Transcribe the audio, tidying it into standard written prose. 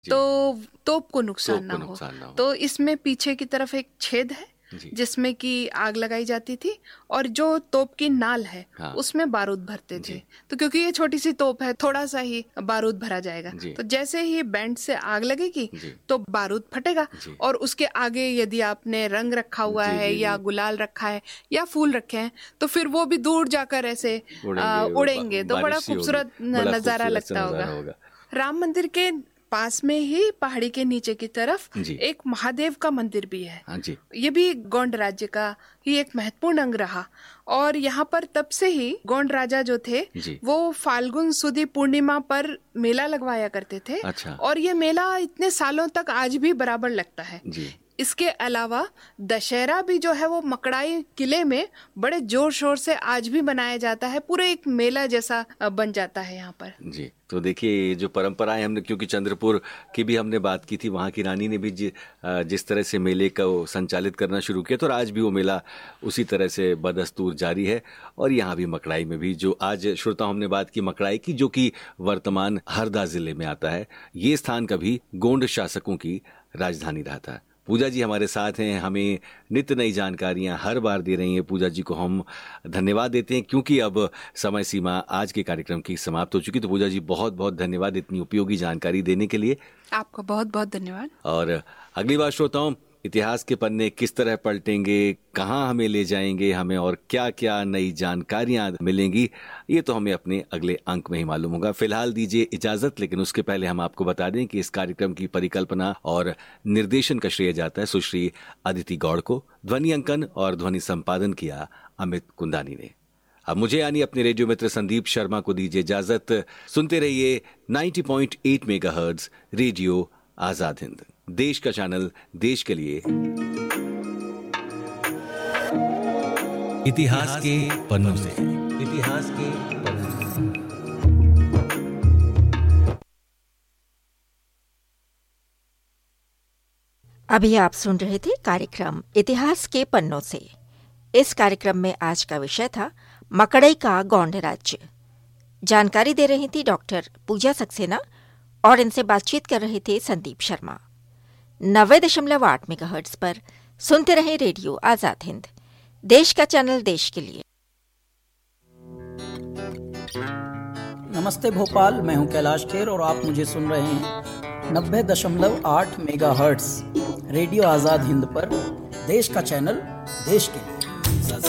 तो तोप को नुकसान ना हो। तो इसमें पीछे की तरफ एक छेद है जिसमें कि आग लगाई जाती थी, और जो तोप की नाल है उसमें बारूद भरते थे। तो क्योंकि ये छोटी सी तोप है, थोड़ा सा ही बारूद भरा जाएगा, तो जैसे ही बैंड से आग लगेगी तो बारूद फटेगा, और उसके आगे यदि आपने रंग रखा हुआ है या गुलाल रखा है या फूल रखे हैं तो फिर वो भी दूर जाकर ऐसे उड़ेंगे। तो बड़ा खूबसूरत नजारा लगता होगा। राम मंदिर के पास में ही पहाड़ी के नीचे की तरफ एक महादेव का मंदिर भी है। ये भी गोंड राज्य का ही एक महत्वपूर्ण अंग रहा, और यहाँ पर तब से ही गोंड राजा जो थे वो फाल्गुन सुदी पूर्णिमा पर मेला लगवाया करते थे। और ये मेला इतने सालों तक आज भी बराबर लगता है। इसके अलावा दशहरा भी जो है वो मकड़ाई किले में बड़े जोर शोर से आज भी मनाया जाता है, पूरे एक मेला जैसा बन जाता है यहाँ पर। जी, तो देखिए जो परंपराएं हमने, क्योंकि चंद्रपुर की भी हमने बात की थी, वहाँ की रानी ने भी जिस तरह से मेले को संचालित करना शुरू किया, तो आज भी वो मेला उसी तरह से बदस्तूर जारी है। और यहाँ भी मकड़ाई में भी, जो आज श्रोता हमने बात की मकड़ाई की, जो कि वर्तमान हरदा जिले में आता है, ये स्थान कभी गोंड शासकों की राजधानी रहा था। पूजा जी हमारे साथ हैं, हमें नित्य नई जानकारियां हर बार दे रही हैं। पूजा जी को हम धन्यवाद देते हैं, क्योंकि अब समय सीमा आज के कार्यक्रम की समाप्त हो चुकी। तो पूजा जी बहुत बहुत धन्यवाद इतनी उपयोगी जानकारी देने के लिए। आपका बहुत बहुत धन्यवाद। और अगली बार श्रोताओं, इतिहास के पन्ने किस तरह पलटेंगे, कहाँ हमें ले जाएंगे हमें, और क्या क्या नई जानकारियां मिलेंगी, ये तो हमें अपने अगले अंक में ही मालूम होगा। फिलहाल दीजिए इजाजत, लेकिन उसके पहले हम आपको बता दें कि इस कार्यक्रम की परिकल्पना और निर्देशन का श्रेय जाता है सुश्री अदिति गौड़ को। ध्वनि अंकन और ध्वनि संपादन किया अमित कुंदानी ने। अब मुझे यानी अपने रेडियो मित्र संदीप शर्मा को दीजिए इजाजत। सुनते रहिए 90.8 मेगाहर्ट्ज रेडियो आजाद हिंद, देश का चैनल, देश के लिए। इतिहास के पन्नों से, इतिहास के पन्नों से। अभी आप सुन रहे थे कार्यक्रम इतिहास के पन्नों से। इस कार्यक्रम में आज का विषय था मकड़ई का गोंड राज्य। जानकारी दे रही थी डॉक्टर पूजा सक्सेना, और इनसे बातचीत कर रहे थे संदीप शर्मा। 90.8 मेगाहर्ट्ज पर सुनते रहे रेडियो आजाद हिंद, देश का चैनल, देश के लिए। नमस्ते भोपाल, मैं हूं कैलाश खेर और आप मुझे सुन रहे हैं 90.8 मेगाहर्ट्ज रेडियो आजाद हिंद पर, देश का चैनल, देश के लिए।